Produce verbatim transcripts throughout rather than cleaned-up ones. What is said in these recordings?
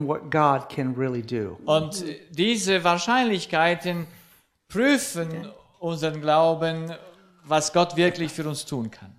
what God can really do. Und diese Wahrscheinlichkeiten prüfen unseren Glauben, was Gott wirklich für uns tun kann.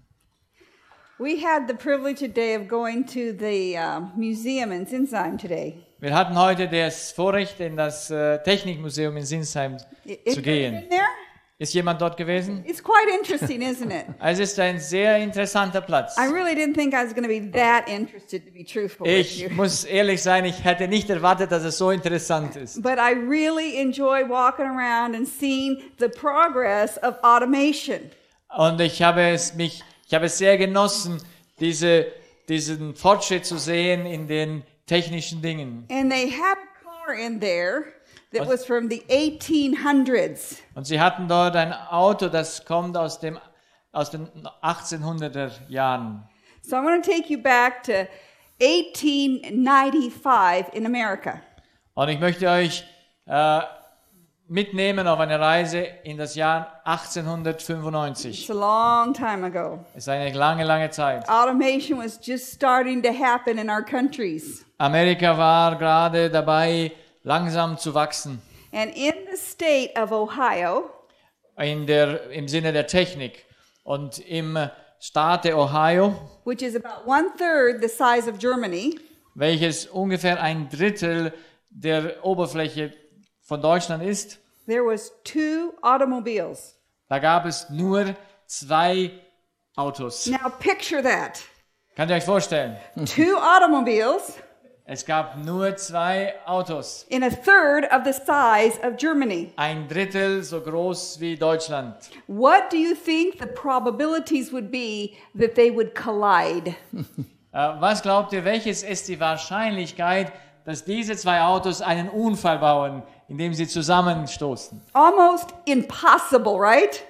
We had the privilege today of going to the uh, museum in Sinsheim today. Wir hatten heute das Vorrecht, in das äh, Technikmuseum in Sinsheim Is zu gehen. been there? Ist jemand dort gewesen? It's quite interesting, isn't it? Es ist ein sehr interessanter Platz. I really didn't think I was going to be that interested, to be truthful with Ich you. muss ehrlich sein, ich hätte nicht erwartet, dass es so interessant ist. But I really enjoy walking around and seeing the progress of automation. Und ich habe es mich, ich habe es sehr genossen, diese, diesen Fortschritt zu sehen in den technischen Dingen. And they had a car in there that was from the eighteen hundreds. Und sie hatten dort ein Auto, das kommt aus dem aus den achtzehnhunderter Jahren. So I want to take you back to eighteen ninety-five in America. Und ich möchte euch äh, mitnehmen auf eine Reise in das Jahr achtzehnhundertfünfundneunzig. It's a long time ago. Es ist eine lange, lange Zeit. Automation was just starting to happen in our countries. Amerika war gerade dabei, langsam zu wachsen. And in the state of Ohio, In der, im Sinne der Technik. Und im Staate Ohio, which is about one third the size of Germany, welches ungefähr ein Drittel der Oberfläche von Deutschland ist, there was two automobiles. da gab es nur zwei Autos. Now picture that. Könnt ihr euch vorstellen? Two automobiles Es gab nur zwei Autos. in a third of the size of Germany. Ein Drittel so groß wie Deutschland. What do you think the probabilities would be that they would collide? Äh, was glaubt ihr, welches ist die Wahrscheinlichkeit, dass diese zwei Autos einen Unfall bauen, indem sie zusammenstoßen? Almost impossible, right?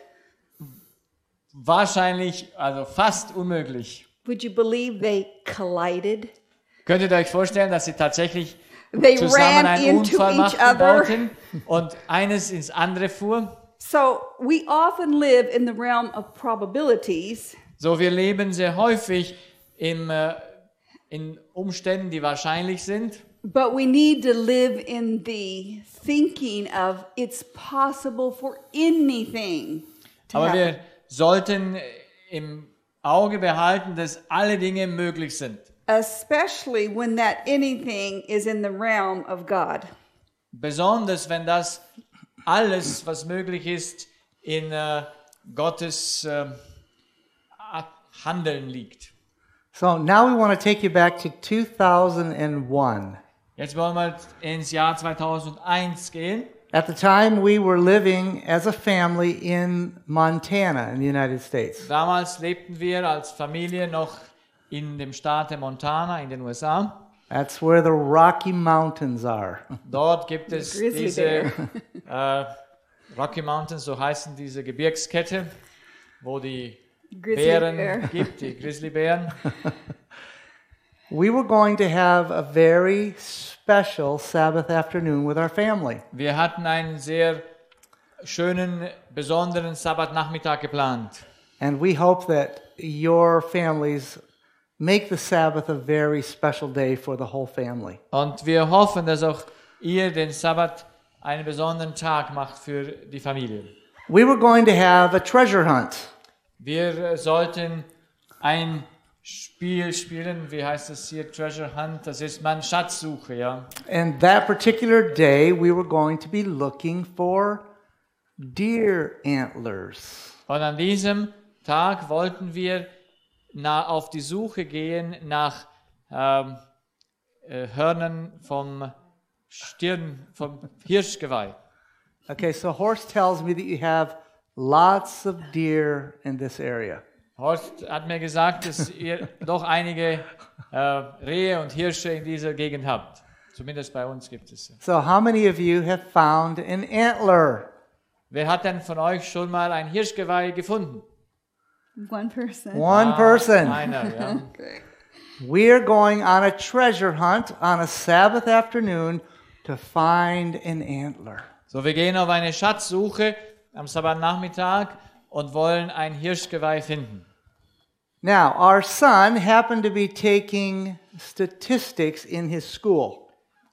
Wahrscheinlich, also fast unmöglich. Would you believe they collided? Könntet ihr euch vorstellen, dass sie tatsächlich They zusammen ran einen into Unfall each machten, other. bauten und eines ins andere fuhr? So we often live in the realm of probabilities, So, wir leben sehr häufig im, äh, in Umständen, die wahrscheinlich sind. but we need to live in the thinking of it's possible for anything to Aber happen. wir sollten im Auge behalten, dass alle Dinge möglich sind. Especially when that anything is in the realm of God. Besonders wenn das alles, was möglich ist, in äh, Gottes äh, Handeln liegt. So now we want to take you back to two thousand one. Jetzt wollen wir ins Jahr zweitausendeins gehen. At the time, we were living as a family in Montana in the United States. Damals lebten wir als Familie noch in dem Staate Montana in den U S A. That's where the Rocky Mountains are. Dort gibt es Grizzly diese äh, Rocky Mountains, so heißen diese Gebirgskette, wo die Grizzly Bären bear. gibt, die Grizzlybären. We were going to have a very special Sabbath afternoon with our family. Wir hatten einen sehr schönen, besonderen Sabbatnachmittag geplant. And we hope that your families make the Sabbath a very special day for the whole family. Und wir hoffen, dass auch ihr den Sabbat einen besonderen Tag macht für die Familie. We were going to have a treasure hunt. Wir äh, sollten ein Spiel spielen, wie heißt das hier, Treasure Hunt, das ist man Schatzsuche, ja. And that particular day, we were going to be looking for deer antlers. Und an diesem Tag wollten wir na, auf die Suche gehen nach ähm, äh, Hörnern vom Stirn, vom Hirschgeweih. Okay, so Horst tells me that you have lots of deer in this area. Horst hat mir gesagt, dass ihr doch einige äh, Rehe und Hirsche in dieser Gegend habt. Zumindest bei uns gibt es sie. So how many of you have found an antler? Wer hat denn von euch schon mal ein Hirschgeweih gefunden? One person. One Ah, person. Einer, ja. Okay. We're going on a treasure hunt on a Sabbath afternoon to find an antler. So, wir gehen auf eine Schatzsuche am Sabbatnachmittag und wollen ein Hirschgeweih finden. Now, our son happened to be taking statistics in his school.